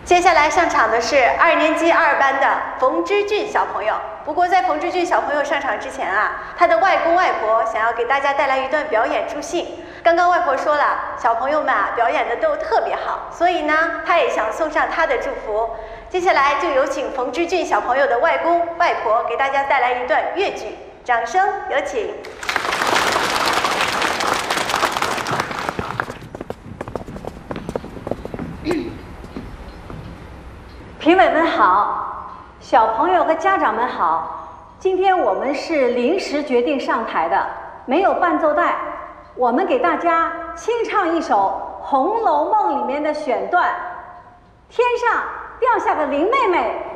接下来上场的是2年级2班的冯之俊小朋友。不过在冯之俊小朋友上场之前啊，他的外公外婆想要给大家带来一段表演助兴。刚刚外婆说了，小朋友们啊表演的都特别好，所以呢，他也想送上他的祝福。接下来就有请冯之俊小朋友的外公外婆给大家带来一段粤剧，掌声有请。 评委们好，小朋友和家长们好。今天我们是临时决定上台的，没有伴奏带，我们给大家清唱一首《红楼梦》里面的选段。天上掉下个林妹妹，